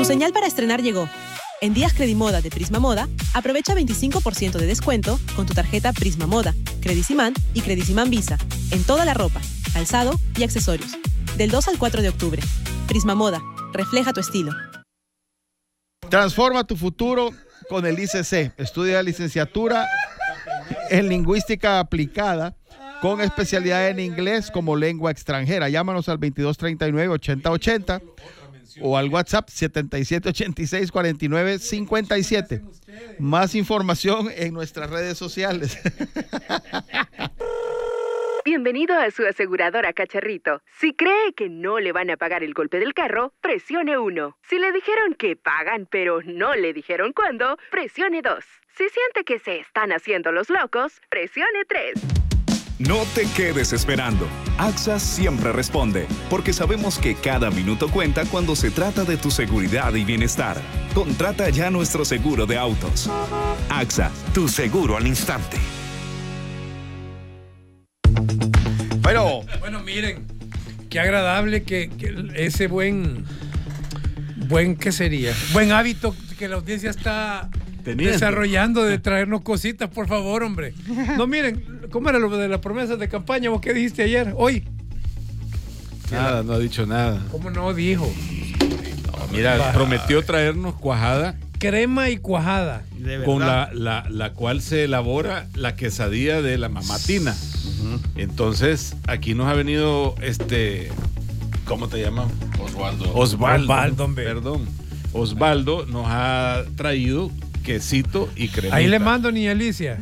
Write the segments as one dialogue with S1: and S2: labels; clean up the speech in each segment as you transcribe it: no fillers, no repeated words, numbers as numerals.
S1: señal para estrenar llegó. En días Credimoda de Prisma Moda, aprovecha 25% de descuento con tu tarjeta Prisma Moda, Credicimán y Credicimán Visa, en toda la ropa, calzado y accesorios. Del 2 al 4 de octubre. Prisma Moda, refleja tu estilo.
S2: Transforma tu futuro con el ICC. Estudia licenciatura en lingüística aplicada con especialidad en inglés como lengua extranjera. Llámanos al 2239-8080 o al WhatsApp 7786-4957. Más información en nuestras redes sociales.
S3: Bienvenido a su aseguradora Cacharrito. Si cree que no le van a pagar el golpe del carro, presione 1. Si le dijeron que pagan, pero no le dijeron cuándo, presione 2. Si siente que se están haciendo los locos, presione 3.
S4: No te quedes esperando. AXA siempre responde, porque sabemos que cada minuto cuenta cuando se trata de tu seguridad y bienestar. Contrata ya nuestro seguro de autos. AXA, tu seguro al instante.
S5: Bueno, miren, qué agradable que ese buen, ¿qué sería? Buen hábito que la audiencia está desarrollando de traernos cositas, por favor, hombre. No, miren, ¿cómo era lo de las promesas de campaña? ¿Vos qué dijiste ayer? Hoy.
S6: Nada, no ha dicho nada.
S5: ¿Cómo no dijo?
S6: No, mira, prometió traernos cuajada.
S5: Crema y cuajada.
S6: Con la cual se elabora la quesadilla de la mamatina. Entonces, aquí nos ha venido ¿cómo te llamas? Osvaldo, perdón. Osvaldo nos ha traído quesito y cremita.
S5: Ahí le mando, niña Alicia.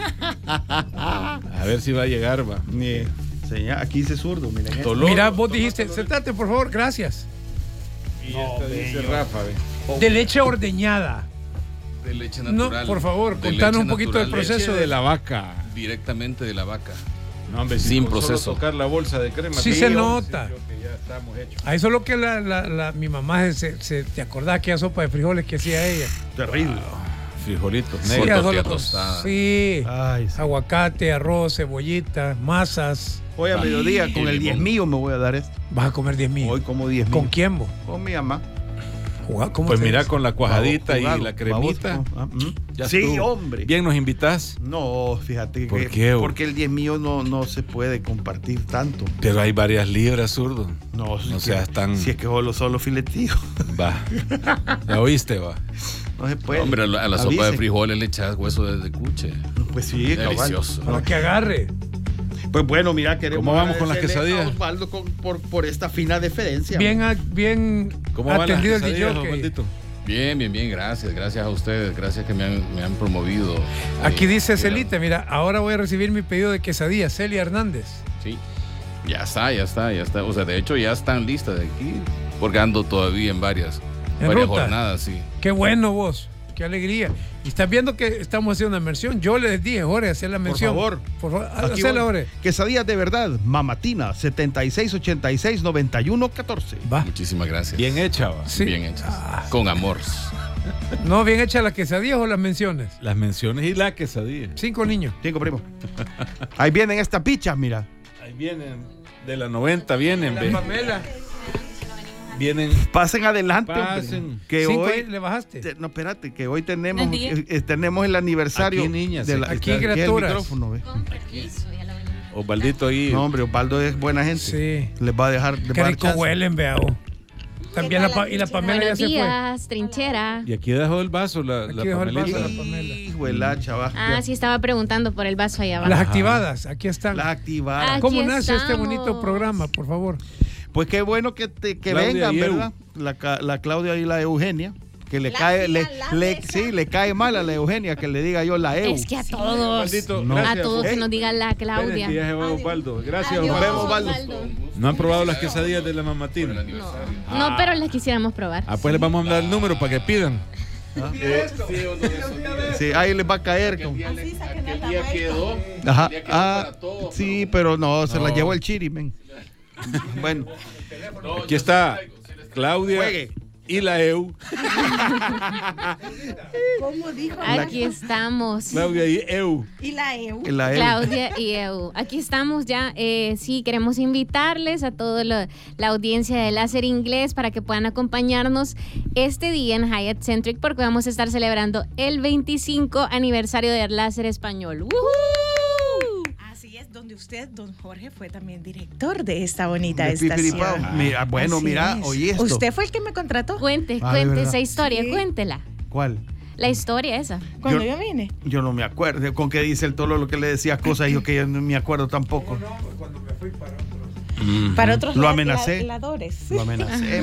S6: A ver si va a llegar, va.
S2: Señor, aquí dice zurdo, miren.
S5: Mira, vos dijiste, sentate, por favor, gracias.
S6: Y dice Rafa,
S5: de leche ordeñada.
S7: De leche natural.
S5: No, por favor, contanos un poquito del proceso
S6: de la vaca.
S7: Directamente de la vaca.
S6: No, hombre,
S7: sin
S6: proceso.
S7: solo
S6: tocar la bolsa de crema.
S5: Sí se nota.
S6: Ya estamos hechos.
S5: Eso es lo que mi mamá te acordás aquella sopa de frijoles que hacía ella.
S2: Terrible.
S6: Frijolitos
S5: Sí,
S6: negros.
S5: sí.
S2: Ay, sí.
S5: Aguacate, arroz, cebollita, masas.
S2: Hoy a mediodía con el 10 mío me voy a dar esto.
S5: ¿Vas a comer 10 mío?
S2: Hoy como 10 mío.
S5: ¿Con quién vos?
S2: Con mi mamá.
S6: Pues mira, con la cuajadita y la cremita.
S2: Sí, estuvo. Hombre.
S6: ¿Bien nos invitás?
S2: No, fíjate
S6: ¿Por qué?
S2: Porque el 10 mío no se puede compartir tanto.
S6: Pero hay varias libras, zurdo.
S2: No
S6: seas tan...
S2: Si es que solo filetío.
S6: Va. ¿La oíste, va?
S2: No se puede.
S7: Hombre, a la sopa de frijoles le echas hueso de cuche.
S2: Pues sí,
S7: delicioso.
S5: Para que agarre.
S2: Pues bueno, mira, queremos.
S6: ¿Cómo vamos con las quesadillas?
S2: Osvaldo por esta fina deferencia.
S5: Bien
S6: ¿Cómo
S5: atendido el
S6: DJ.
S7: Bien, gracias a ustedes, gracias que me han promovido.
S5: Aquí dice Celita, mira, ahora voy a recibir mi pedido de quesadilla, Celia Hernández.
S7: Sí, ya está. O sea, de hecho ya están listas de aquí, porque ando todavía en varias jornadas, sí.
S5: Qué bueno vos, qué alegría. Y estás viendo que estamos haciendo una mención. Yo les dije, Jorge, hacer la mención.
S2: Por favor,
S5: hacela, Jorge.
S2: Quesadillas de verdad, Mamatina, 7686-9114.
S5: Va.
S7: Muchísimas gracias.
S6: Bien hecha, va.
S5: Sí.
S7: Bien hechas. Con amor.
S5: No, bien hechas las quesadillas o las menciones.
S6: Las menciones y la quesadilla.
S5: 5 niños.
S2: 5 primos. Ahí vienen estas pichas, mira.
S6: Ahí vienen, de la 90 vienen,
S5: La
S6: ve.
S5: Pamela.
S6: Vienen.
S2: Pasen adelante.
S6: Pasen.
S2: Hombre, que
S5: 5
S2: hoy
S5: le bajaste.
S2: no, espérate, que hoy tenemos el aniversario.
S6: Aquí, niñas,
S5: aquí
S2: el
S5: criaturas.
S2: micrófono, ¿ve?
S6: Osvaldito ahí.
S2: No, hombre, Osvaldo es buena gente.
S5: Sí.
S2: Les va a dejar.
S5: Qué rico huelen, veo. También la Pamela ya se fue.
S8: Buenos días, trinchera.
S6: Y aquí dejó el vaso la
S5: dejó el vaso
S6: Pamelita.
S5: la Pamela.
S2: Hijo de la chava.
S8: Sí, estaba preguntando por el vaso allá abajo.
S5: Las activadas, aquí están.
S2: Las activadas.
S8: Aquí
S5: ¿Cómo nace este
S8: estamos.
S5: bonito programa, por favor?
S2: Pues qué bueno que
S6: Claudia
S2: vengan,
S6: y
S2: ¿verdad? La Claudia y la Eugenia. Que le cae mal a la Eugenia que le diga yo la Eu.
S8: Es que a todos,
S6: Osvaldito,
S2: No.
S8: a
S6: gracias.
S8: todos que nos diga la Claudia.
S6: Esperen, que ya se va Osvaldo. Gracias,
S8: Adiós,
S2: Nos vemos,
S6: Osvaldo.
S2: Osvaldo.
S6: ¿No han probado las quesadillas de la mamatina?
S8: No, pero las quisiéramos probar.
S6: Pues les vamos a dar el número para que pidan.
S2: Sí, ahí les va a caer.
S7: Aquel día quedó.
S2: Ajá. Sí, pero no, se la llevó el chiri, men. Bueno,
S6: Aquí está Claudia
S2: juegue.
S6: y la EU.
S9: ¿Cómo dijo?
S8: Aquí estamos.
S6: Claudia y EU.
S9: Y la EU.
S8: Claudia y EU. Aquí estamos ya. Sí, queremos invitarles a toda la audiencia de Láser Inglés para que puedan acompañarnos este día en Hyatt Centric porque vamos a estar celebrando el 25 aniversario del Láser Español. ¡Woohoo!
S9: Así es, donde usted, don Jorge, fue también director de esta bonita estación.
S2: Mira, bueno, mira, oye esto.
S9: ¿Usted fue el que me contrató?
S8: Cuente esa historia, cuéntela.
S2: ¿Cuál?
S8: La historia esa.
S9: Cuando yo vine.
S2: Yo no me acuerdo. ¿Con qué dice el Tolo lo que le decía cosas? Yo que yo no me acuerdo tampoco.
S5: No, cuando me fui
S9: para otros
S2: lo amenacé.
S9: ladores.
S2: Lo amenacé.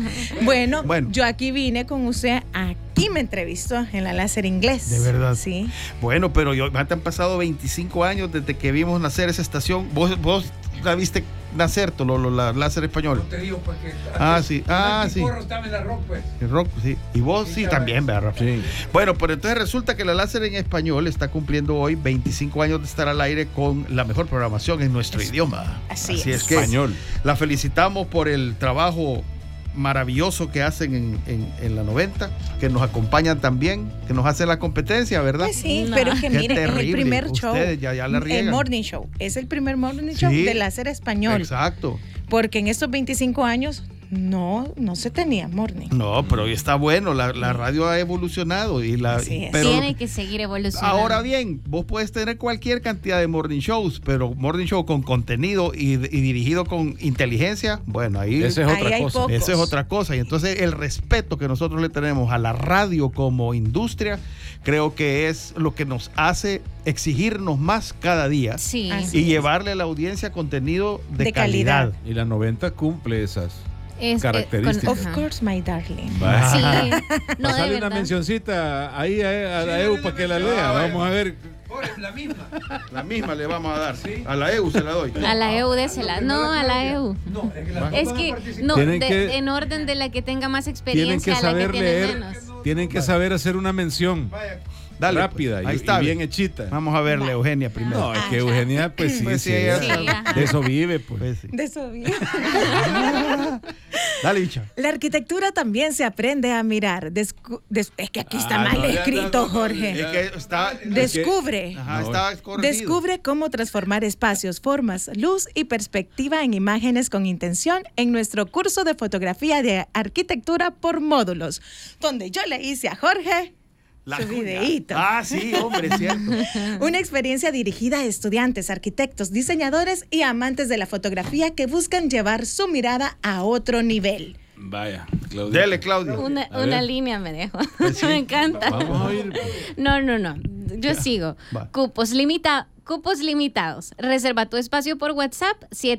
S9: Bueno, yo aquí vine con usted. Aquí me entrevistó en la Láser Inglés.
S2: De verdad.
S9: Sí.
S2: Bueno, pero te han pasado 25 años desde que vimos nacer esa estación. Vos la viste nacer, Tolo, la Láser Español.
S5: No te digo porque
S2: sí.
S5: estaba en la rock, pues.
S2: El rock, sí. Y vos sí también, ¿verdad?
S6: Sí.
S2: Bueno, pero entonces resulta que la Láser en Español está cumpliendo hoy 25 años de estar al aire con la mejor programación en nuestro idioma.
S9: Así
S2: es que
S6: español.
S2: La felicitamos por el trabajo maravilloso que hacen en la 90, que nos acompañan también, que nos hacen la competencia, ¿verdad?
S9: Pues sí, pero es que
S2: Qué
S9: mire,
S2: terrible.
S9: es el primer show.
S2: Ustedes ya la riegan.
S9: El morning show. Es el primer morning show de Láser Español.
S2: Exacto.
S9: Porque en estos 25 años no se tenía morning.
S2: No, pero está bueno, la radio ha evolucionado pero
S8: tiene que seguir evolucionando.
S2: Ahora bien, vos puedes tener cualquier cantidad de morning shows, pero morning show con contenido y dirigido con inteligencia, bueno, ahí
S6: esa es otra cosa.
S2: Esa es otra cosa. Y entonces el respeto que nosotros le tenemos a la radio como industria, creo que es lo que nos hace exigirnos más cada día y llevarle a la audiencia contenido de calidad.
S6: Y la 90 cumple esas características.
S9: Of course, my darling.
S8: Sí, no,
S6: pasale una mencioncita ahí a la EU para que la lea. Vamos a ver.
S5: La misma.
S2: La misma le vamos a dar. ¿Sí? A la EU se la doy.
S8: A la EU désela. No, a la EU.
S5: No,
S8: es que no, en orden de la que tenga más experiencia,
S6: tienen que saber
S8: a la que tiene
S6: leer,
S8: menos.
S6: Tienen que saber hacer una mención.
S2: Dale,
S6: rápida
S2: pues, ahí está,
S6: y bien hechita.
S2: Vamos a verle a Eugenia primero.
S6: No, es que Eugenia, pues sí,
S2: pues
S6: de eso vive, pues.
S2: Sí.
S9: De eso vive.
S2: Dale, Icha.
S9: La arquitectura también se aprende a mirar. Es que aquí está mal escrito, Jorge.
S2: Es que está...
S9: Descubre.
S2: Está corregido.
S9: Descubre cómo transformar espacios, formas, luz y perspectiva en imágenes con intención en nuestro curso de fotografía de arquitectura por módulos, donde yo le hice a Jorge su videíto.
S2: Sí, hombre, es cierto.
S9: Una experiencia dirigida a estudiantes, arquitectos, diseñadores y amantes de la fotografía que buscan llevar su mirada a otro nivel.
S6: Vaya, Claudia.
S2: Dele, Claudia.
S8: Una línea me dejo.
S2: Sí.
S8: Me encanta.
S6: Vamos a oír.
S8: No. Yo sigo.
S2: Va.
S8: Cupos limitados. Reserva tu espacio por WhatsApp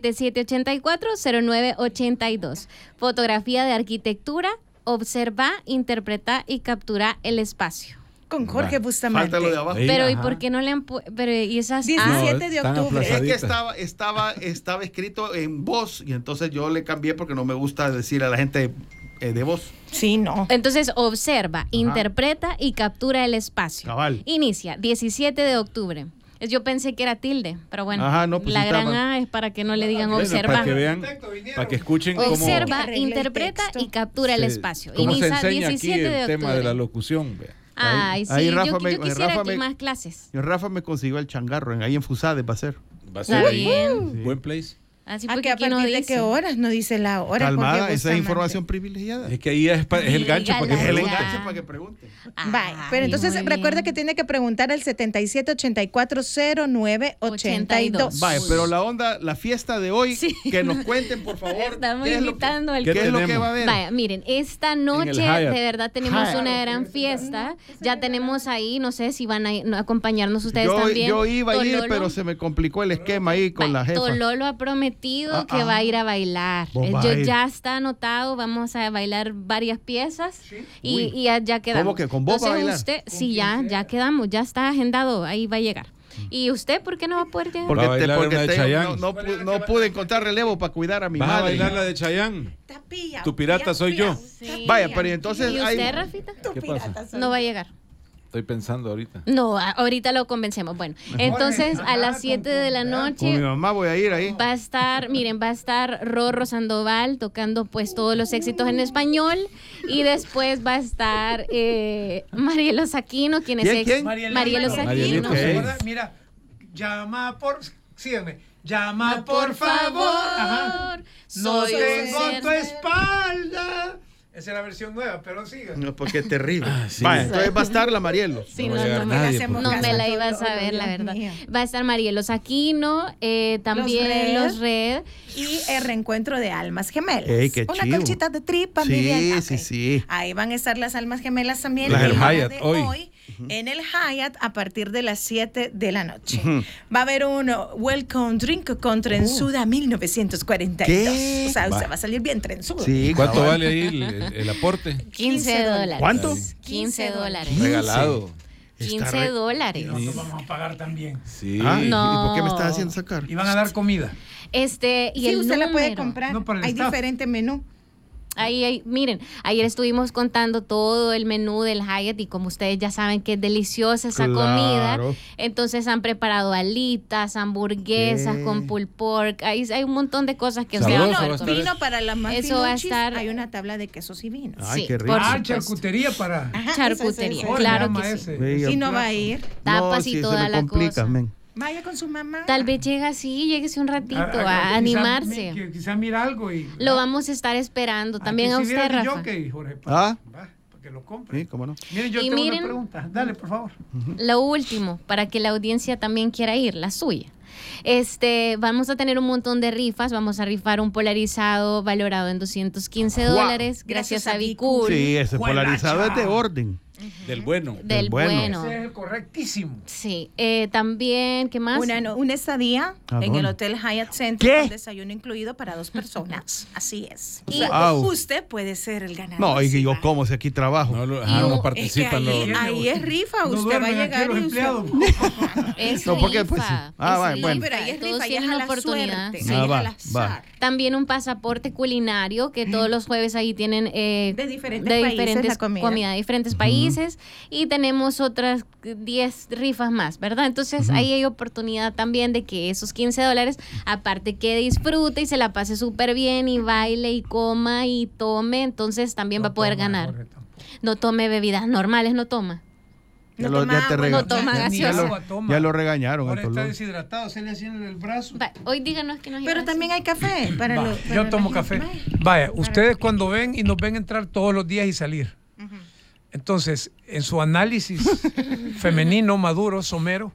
S8: 7784-0982. Fotografía de arquitectura. Observa, interpreta y captura el espacio.
S9: Con Jorge Bustamante.
S2: Falta lo de abajo.
S8: Pero ¿y por qué no le han y esas
S9: 17 de octubre.
S2: Es que estaba escrito en voz y entonces yo le cambié porque no me gusta decir a la gente de voz.
S9: Sí, no.
S8: Entonces observa, interpreta y captura el espacio.
S2: Cabal.
S8: Inicia 17 de octubre. Yo pensé que era tilde, pero bueno,
S2: pues
S8: la
S2: sí
S8: gran
S2: estaba.
S8: A es para que no le digan
S6: Bueno,
S8: observa.
S6: para que vean, para que escuchen cómo
S8: Observa, interpreta y captura el espacio.
S6: Cómo se
S8: Inicia
S6: enseña
S8: 17
S6: aquí
S8: de
S6: el
S8: octubre.
S6: tema de la locución. Vea.
S8: Ay, sí,
S2: ahí Rafa
S8: yo
S2: me-
S8: quisiera
S2: Rafa
S8: aquí
S2: me-
S8: más clases.
S2: Y Rafa me consiguió el changarro, ahí en Fusade va a ser.
S6: Va a ser
S8: Está
S6: ahí.
S8: bien.
S6: Buen place.
S8: Así
S9: ¿A
S8: porque
S9: a
S8: aquí no
S9: partir de
S8: dice.
S9: qué horas? No dice la hora.
S2: Calmada,
S9: Jorge
S2: esa es
S9: Bustamante.
S2: información privilegiada.
S6: Es que ahí es el gancho para que
S2: Es el
S8: Dígala.
S6: pregunten.
S2: enganche para que pregunten.
S9: Vaya, pero entonces
S8: muy
S9: recuerda
S8: bien.
S9: que tiene que preguntar al 7784-0982.
S2: Vaya, pero la onda, la fiesta de hoy,
S8: Sí.
S2: que nos cuenten, por favor.
S8: Estamos
S2: ¿qué es lo que-
S8: invitando al
S6: ¿Qué
S2: ¿Qué es lo que
S6: tenemos?
S2: va a haber?
S8: Vaya, miren, esta noche
S6: Hyatt.
S8: de verdad tenemos
S2: Hyatt.
S8: una gran fiesta. Ya tenemos ahí, no sé si van a acompañarnos ustedes
S2: Yo,
S8: también.
S2: yo iba a ir,
S8: Tololo.
S2: pero se me complicó el esquema ahí con la jefa.
S8: Tololo ha prometido que va a ir a bailar.
S2: Vos vas a ir.
S8: Ya está anotado, vamos a bailar varias piezas y ya quedamos.
S2: ¿Cómo que? ¿Con vos va a bailar?
S8: Usted, sí, ya quedamos, ya está agendado, ahí va a llegar. ¿Y usted por qué no va a poder llegar?
S2: Porque,
S6: Va a bailar una de Chayanne.
S2: no pude encontrar relevo para cuidar a mi
S6: ¿Vas a
S2: madre.
S6: bailar la de Chayanne?
S9: Está pillado,
S6: Tu pirata soy yo.
S8: Sí.
S2: Vaya, pero entonces
S8: ¿Y
S2: hay-
S8: usted, Rafita?
S6: ¿Qué pasa?
S8: No va a llegar.
S6: Estoy pensando ahorita.
S8: No, ahorita lo convencemos. Bueno, entonces a las 7 de la noche.
S2: Con mi mamá voy a ir ahí.
S8: Va a estar Rorro Sandoval tocando pues todos los éxitos en español. Y después va a estar Marielo Saquino, quien es
S2: ¿Quién?
S8: Marielo Saquino.
S5: Mira, llama por favor. Ajá. No tengo tu espalda. Esa es la versión nueva, pero sigue.
S2: No, porque es terrible.
S6: Sí.
S2: Vaya, entonces va a estar la Marielo.
S8: Sí, no me la iba a saber, la verdad. Va a estar Marielo Saquino, también los Red.
S9: Y el reencuentro de almas gemelas.
S2: Ey, qué
S9: una
S2: chivo.
S9: colchita de tripa.
S2: Sí,
S9: Miriam.
S2: sí.
S9: Ahí van a estar las almas gemelas también.
S6: Las
S9: el
S6: del
S9: día
S6: Hyatt
S9: de
S6: hoy.
S9: En el Hyatt a partir de las 7 de la noche. Va a haber un Welcome Drink con Trenzuda 1942.
S2: ¿Qué?
S9: O sea, usted va a salir bien trenzudo.
S2: Sí,
S6: ¿Cuánto
S2: cabal.
S6: vale ahí el aporte?
S8: $15.
S2: ¿Cuánto?
S8: $15.
S6: Regalado.
S8: $15.
S5: Nosotros vamos a pagar también.
S6: Sí.
S2: Ah,
S8: No.
S2: ¿y por qué me estás haciendo sacar?
S5: Y van a dar comida.
S8: Y
S9: Sí,
S8: el
S9: usted la puede
S8: número.
S9: comprar.
S5: No, para el
S9: Hay
S5: staff.
S9: diferente menú.
S8: Miren, ayer estuvimos contando todo el menú del Hyatt y como ustedes ya saben que es deliciosa esa comida, entonces han preparado alitas, hamburguesas con pulled pork, hay un montón de cosas que
S6: Sabroso,
S8: ustedes
S6: va a estar
S9: Vino para las más
S8: Eso va a
S9: finuchis,
S8: estar-
S9: hay una tabla de quesos y vinos.
S2: Ay,
S8: Sí,
S2: qué rico.
S8: por
S5: Ah,
S8: supuesto.
S5: charcutería para.
S8: Charcutería,
S9: Jorge
S8: claro
S5: llama
S8: que sí.
S5: ese.
S9: Si no va a ir,
S8: Tapas
S2: sí,
S8: y
S2: se
S8: toda
S2: me
S8: la
S2: complica,
S8: cosa.
S2: men.
S9: vaya con su mamá.
S8: Tal vez lléguese un ratito a animarse.
S5: Quizá mira algo y.
S8: Lo vamos a estar esperando. También a usted, Rafa.
S5: Jockey, Jorge,
S2: Ah.
S5: para que lo compre.
S2: Sí, cómo no.
S5: Miren, yo
S8: Y
S5: tengo
S8: miren-
S5: una pregunta. Dale, por favor.
S8: Lo último, para que la audiencia también quiera ir, la suya. Vamos a tener un montón de rifas. Vamos a rifar un polarizado valorado en $215. Gracias a Bicool.
S2: Sí, ese
S5: Juela,
S2: polarizado es de
S5: chao.
S2: orden.
S6: Del bueno.
S8: Del bueno.
S5: Ese es el correctísimo.
S8: Sí. También, ¿qué más?
S9: Una estadía
S2: ¿A
S9: en
S2: dónde?
S9: el Hotel Hyatt Center
S2: ¿Qué?
S9: con desayuno incluido para 2 personas. Así es.
S8: Y-
S2: Wow.
S9: Usted puede ser el ganador.
S2: No, y que yo
S9: sí, va.
S2: como si aquí trabajo.
S6: No
S9: Es que
S6: participan
S9: ahí,
S6: los.
S9: ahí es rifa,
S5: No
S9: usted va a
S5: duermen aquí
S9: llegar
S5: los
S9: y usted...
S5: empleados.
S8: Es
S2: No, porque,
S8: rifa.
S2: pues, sí. Ah,
S8: Es
S2: bueno.
S9: Pero ahí es
S8: Todos
S9: rifa, ahí es
S8: tienen
S9: a la
S8: oportunidad.
S9: suerte.
S8: Sí.
S9: ahí es
S2: va,
S9: al azar.
S8: También un pasaporte culinario que todos los jueves ahí tienen
S9: De diferentes países la comida.
S8: de diferentes países y tenemos otras 10 rifas más, ¿verdad? Entonces ahí hay oportunidad también de que esos $15, aparte que disfrute y se la pase súper bien y baile y coma y tome, entonces también va a poder ganar.
S5: Jorge, tampoco.
S8: No tome bebidas normales, no toma.
S2: Ya
S9: No
S2: lo,
S9: toma
S2: ya te
S9: agua,
S2: rega-
S8: no toma
S2: ya
S8: gaseosa.
S2: lo-
S5: Agua toma.
S2: ya lo regañaron.
S5: Ahora
S2: a
S5: está
S2: Tolón.
S5: deshidratado, se le hacía en el brazo.
S8: Va, hoy díganos que nos iba a
S9: Pero
S8: decir.
S9: también hay café para
S5: Va,
S9: los... para
S5: yo
S9: la
S5: tomo
S9: gente.
S5: café.
S9: Vaya.
S5: Vaya, ustedes cuando ven y nos ven entrar todos los días y salir. Entonces, en su análisis femenino, maduro, somero,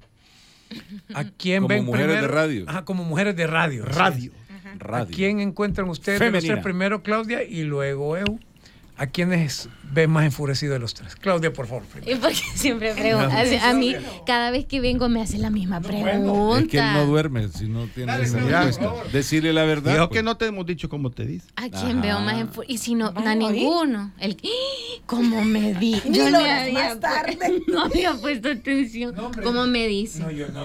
S5: ¿a quién
S6: Como
S5: ven
S6: mujeres
S5: primero?
S6: de radio.
S5: Ajá, como mujeres de radio.
S2: Radio.
S5: ¿A
S6: Radio.
S5: quién encuentran ustedes de los
S6: Femenina.
S5: tres? Primero Claudia y luego Eu. ¿A quiénes ven más enfurecido de los tres? Claudia, por favor. primero.
S8: Y porque siempre pregunta, a mí cada vez que vengo me hace la misma pregunta.
S6: Es que él no duerme si no tiene
S5: Dale,
S6: esa
S5: Claudia,
S6: respuesta.
S5: por favor.
S6: Decirle la verdad.
S2: Digo
S6: pues.
S2: que no te hemos dicho cómo te dice.
S8: ¿A quién veo más enfurecido? Y si no,
S9: Vaya,
S8: a ninguno. ¿Cómo me di? Yo
S9: Mil
S8: no
S9: horas
S8: había
S9: más tarde.
S8: no había puesto atención.
S5: No, hombre.
S8: ¿Cómo me dice?
S5: No, yo no.